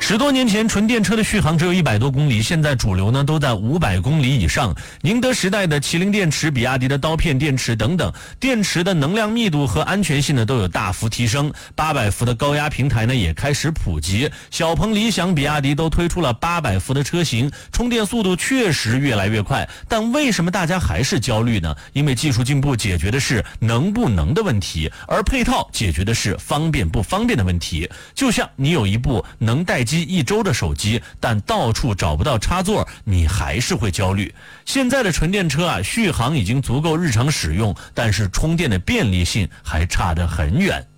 10多年前，纯电车的续航只有100多公里，现在主流呢都在500公里以上。宁德时代的麒麟电池、比亚迪的刀片电池等等，电池的能量密度和安全性呢都有大幅提升。800伏的高压平台呢也开始普及，小鹏、理想、比亚迪都推出了800伏的车型，充电速度确实越来越快。但为什么大家还是焦虑呢？因为技术进步解决的是能不能的问题，而配套解决的是方便不方便的问题。就像你有一部能待机1周的手机，但到处找不到插座，你还是会焦虑。现在的纯电车续航已经足够日常使用，但是充电的便利性还差得很远。